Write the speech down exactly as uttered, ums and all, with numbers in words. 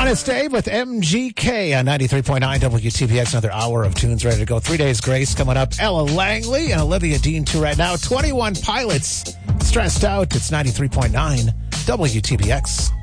Honest Dave with M G K on ninety-three point nine W T B X. Another hour of tunes ready to go. Three Days Grace coming up. Ella Langley and Olivia Dean too right now. twenty-one Pilots, Stressed Out. It's ninety-three point nine W T B X.